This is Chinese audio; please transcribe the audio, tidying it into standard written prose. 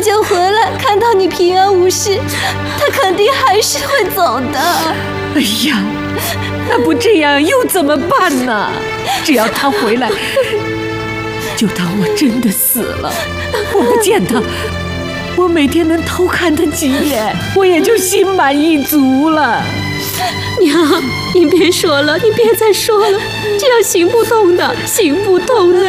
久回来，看到你平安无事，他肯定还是会走的。 哎呀，那不这样又怎么办呢？只要他回来，就当我真的死了。我不见他，我每天能偷看他几眼，我也就心满意足了。 娘，你别说了，你别再说了，这样行不通的，行不通的。